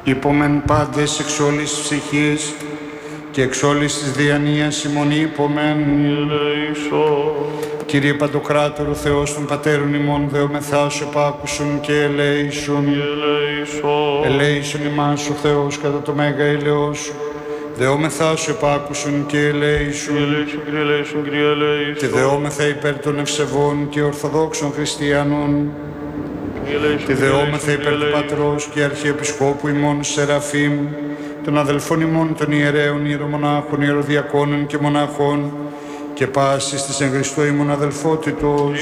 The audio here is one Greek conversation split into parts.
Υπομεν πάντες εξ όλης της ψυχής και εξ όλης της διανοίας ημών υπομεν. Κύριε Παντοκράτορο Θεός των Πατέρων ημών, δεομεθά σου επάκουσον και ελέησον. Ελέησον ημάς ο Θεός κατά το μέγα ελαιός σου. Δεόμεθα σου επάκουσον και ελέησον. Και δεόμεθα υπέρ των ευσεβών και ορθοδόξων χριστιανών. Και δεόμεθα υπέρ του Πατρός και Αρχιεπισκόπου ημών Σεραφείμ, των αδελφών ημών των ιερέων, ιερομονάχων, ιεροδιακόνων και μοναχών, και πάσης της εν Χριστώ ημών αδελφότητος.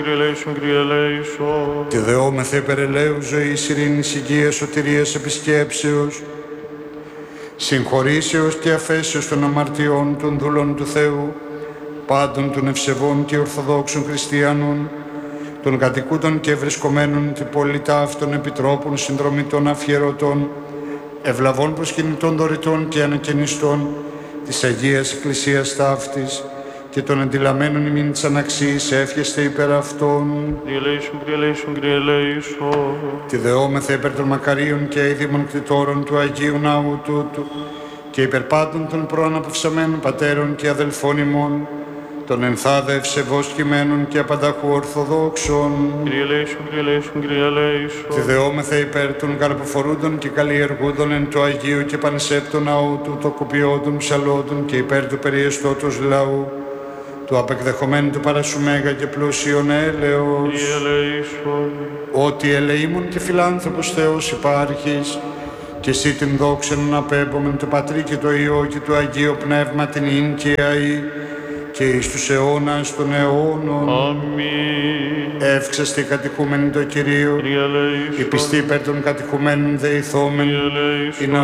Και δεόμεθα υπέρ ελέους ζωής, ειρήνης, υγείας, σωτηρίας, επισκέψεως, συγχωρήσεως και αφέσεως των αμαρτιών των δούλων του Θεού, πάντων των ευσεβών και ορθοδόξων χριστιανών, των κατοικούντων και βρισκομένων την πολιτά αυτών επιτρόπων, συνδρομητών, αφιερωτών, ευλαβών προσκυνητών, δωρητών και ανακαινιστών της Αγίας Εκκλησίας ταύτης και των εντυλαμένων ημίν της αναξίας εύχεστε υπέρ αυτών. Τη δεόμεθα υπέρ των μακαρίων και αηδήμων κτητόρων του Αγίου Ναού τούτου και υπέρ πάντων των προαναπαυσαμένων πατέρων και αδελφών ημών, των ενθάδε ευσεβώς κειμένων και απανταχού ορθοδόξων. Τη δεόμεθα υπέρ των καρποφορούντων και καλλιεργούντων εν το Αγίου και πανεσέπτων ναού του, τοκοποιόντων ψαλόντων και υπέρ του περιεστώτος λαού, του απεκδεχομένου του παρασουμέγα και πλούσιον έλεος. Ότι ελεήμων και φιλάνθρωπος Θεός υπάρχεις, και εσύ την δόξα να απέμπομεν του Πατρί και το Υιό και του Αγίου Πνεύμα την ίν και αή, και εις τους αιώνας των αιώνων. Αμήν. Εύξαστη κατοικούμενη το Κυρίο, η πιστή υπέρ των κατοικουμένων δεηθόμεν,